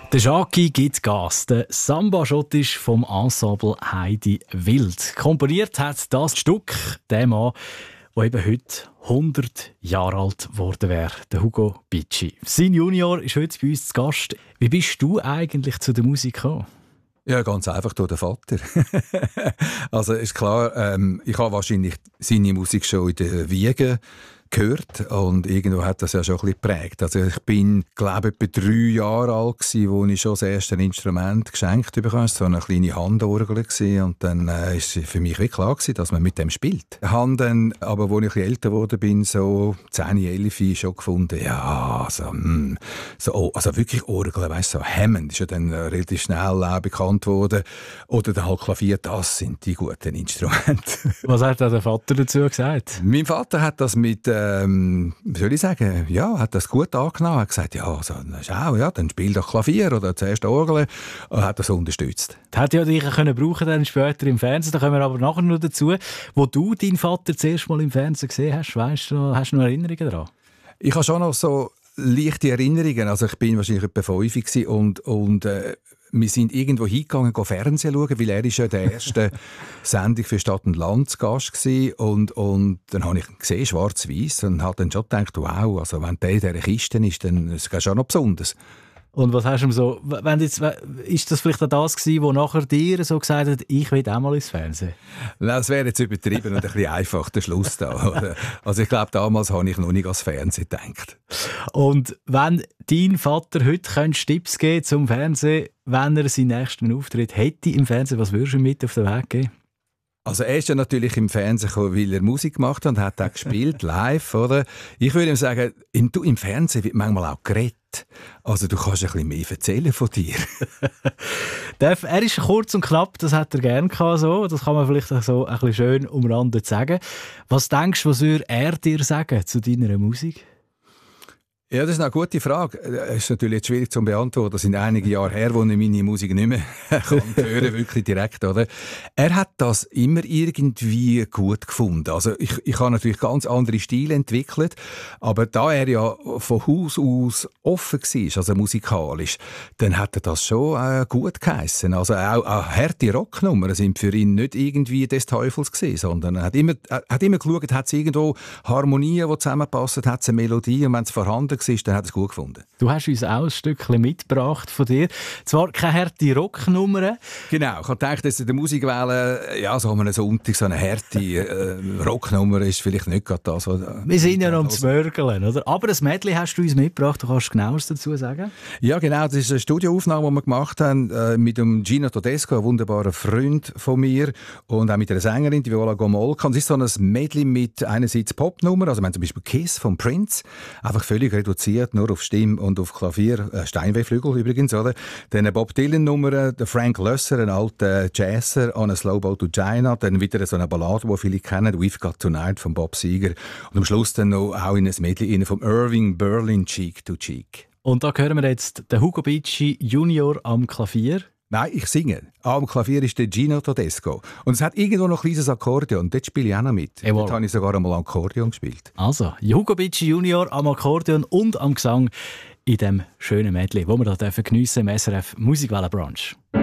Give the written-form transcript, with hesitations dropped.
Der Jackie gibt Gas. Der Samba-Schottisch vom Ensemble Heidi Wild. Komponiert hat das Stück der Mann, der eben heute 100 Jahre alt geworden wäre, der Hugo Bicci. Sein Junior ist heute bei uns zu Gast. Wie bist du eigentlich zu der Musik gekommen? Ja, ganz einfach durch den Vater. Also ist klar, ich habe wahrscheinlich seine Musik schon in der Wiege gehört und irgendwo hat das ja schon ein bisschen geprägt. Also ich bin, glaube ich, etwa 3 Jahre alt gewesen, wo ich schon das erste Instrument geschenkt bekam. Es war so eine kleine Handorgel gewesen. Und dann ist für mich wirklich klar gewesen, dass man mit dem spielt. Ich habe dann, aber als ich ein bisschen älter geworden bin, so 10, 11, schon gefunden, ja, also wirklich Orgel, weißt du, so Hammond ist ja dann relativ schnell bekannt worden. Oder dann halt Klavier, das sind die guten Instrumente. Was hat der Vater dazu gesagt? Mein Vater hat das mit wie soll ich sagen, ja, hat das gut angenommen. Er hat gesagt, ja, also, schau, ja, dann spiel doch Klavier oder zuerst Orgel. Und hat das unterstützt. Das hätte ja dich können brauchen dann später im Fernsehen. Da kommen wir aber nachher noch dazu. Wo du deinen Vater zuerst mal im Fernsehen gesehen hast, weißt du, hast du noch Erinnerungen daran? Ich habe schon noch so leichte Erinnerungen. Also ich bin wahrscheinlich etwa 5 und wir sind irgendwo hingegangen, Fernsehen schauen, weil er ist ja der erste Sendung für Stadt und Land zu Gast war. Und dann habe ich gesehen, schwarz-weiß, und habe dann schon gedacht, wow, also wenn der in dieser Kiste ist, dann ist es schon noch besonders. Und was hast du ihm so, ist das vielleicht auch das gewesen, wo nachher dir so gesagt hat, ich will auch mal ins Fernsehen? Nein, das wäre jetzt übertrieben und ein bisschen einfach der Schluss da. Also ich glaube, damals habe ich noch nicht ans Fernsehen gedacht. Und wenn dein Vater heute Tipps geben zum Fernsehen, wenn er seinen nächsten Auftritt hätte im Fernsehen, was würdest du ihm mit auf den Weg geben? Also er ist ja natürlich im Fernsehen gekommen, weil er Musik gemacht hat und hat auch gespielt, live, oder? Ich würde ihm sagen, im Fernsehen wird manchmal auch geredet. Also du kannst ein bisschen mehr erzählen von dir. Er ist kurz und knapp, das hat er gerne gehabt, so. Das kann man vielleicht so ein bisschen schön umrandet sagen. Was denkst du, was würde er dir sagen zu deiner Musik? Ja, das ist eine gute Frage. Es ist natürlich jetzt schwierig zu beantworten. Das sind einige Jahre her, wo ich meine Musik nicht mehr hören, wirklich direkt, oder? Er hat das immer irgendwie gut gefunden. Also ich habe natürlich ganz andere Stile entwickelt, aber da er ja von Haus aus offen war, also musikalisch, dann hat er das schon gut geheissen. Also auch harte Rocknummern sind für ihn nicht irgendwie des Teufels gewesen, sondern er hat immer geschaut, hat es irgendwo Harmonien, die zusammenpassen, hat es eine Melodie, und wenn es vorhanden war, dann hat er es gut gefunden. Du hast uns auch ein Stückchen mitgebracht von dir. Zwar keine harte Rocknummern. Genau, ich habe gedacht, dass in der Musik wählen, ja, so einen Sonntag, so eine harte Rocknummer ist vielleicht nicht gerade das. Wir sind ja noch am Zmörgeln, oder? Aber ein Medley hast du uns mitgebracht, du kannst genaues dazu sagen? Ja, genau, das ist eine Studioaufnahme, die wir gemacht haben mit dem Gino Todesco, einem wunderbaren Freund von mir, und auch mit einer Sängerin, die Viola Gomolka. Es ist so ein Medley mit einerseits Popnummer, also wir haben zum Beispiel Kiss von Prince, einfach völlig reduziert, nur auf Stimme und auf Klavier, Steinway-Flügel übrigens, oder? Dann eine Bob Dylan-Nummer, der Frank Loesser, ein alter Jazzer, On a Slow Boat to China, dann wieder so eine Ballade, die viele kennen, We've Got Tonight von Bob Seger, und am Schluss dann noch auch in ein Medley von Irving Berlin, Cheek to Cheek. Und da hören wir jetzt den Hugo Bicci Junior am Klavier. Nein, ich singe. Am Klavier ist der Gino Todesco. Und es hat irgendwo noch ein kleines Akkordeon. Dort spiele ich auch noch mit. Dort habe ich sogar einmal Akkordeon gespielt. Also, Hugo Bicci Junior am Akkordeon und am Gesang in dem schönen Medley, wo wir da geniessen im SRF Musikwellenbrunch.